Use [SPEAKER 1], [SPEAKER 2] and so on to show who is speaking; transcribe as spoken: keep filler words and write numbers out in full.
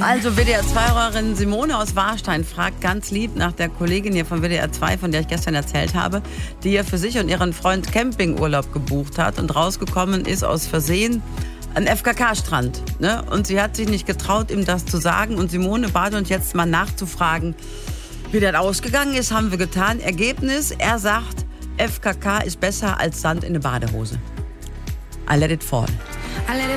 [SPEAKER 1] Also W D R zwei-Hörerin Simone aus Warstein fragt ganz lieb nach der Kollegin hier von W D R zwei, von der ich gestern erzählt habe, die ja für sich und ihren Freund Campingurlaub gebucht hat und rausgekommen ist aus Versehen ein F K K-Strand. Ne? Und sie hat sich nicht getraut, ihm das zu sagen. Und Simone bat uns jetzt mal nachzufragen, wie das ausgegangen ist, haben wir getan. Ergebnis, er sagt, F K K ist besser als Sand in eine Badehose. I let it fall.